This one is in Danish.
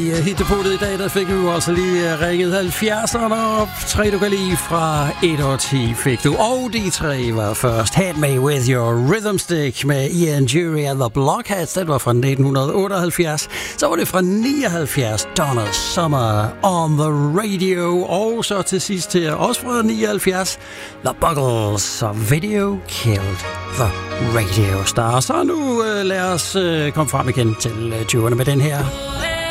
I hittepotet i dag, der fik vi jo også lige ringet 70'erne op. 3 du kan lide fra 1 og 10 fik du. Og de 3 var først Hit Me With Your Rhythm Stick med Ian Jury and the Blockheads. Det var fra 1978. Så var det fra 79 Donna Summer on the Radio. Og så til sidst her, også fra 79 The Buggles of Video Killed the Radio Star. Så nu lad os komme frem igen til 20'erne med den her.